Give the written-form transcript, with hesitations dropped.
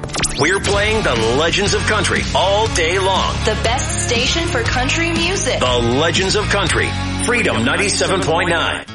We're playing the Legends of Country all day long. The best station for country music. The Legends of Country. Freedom 97.9.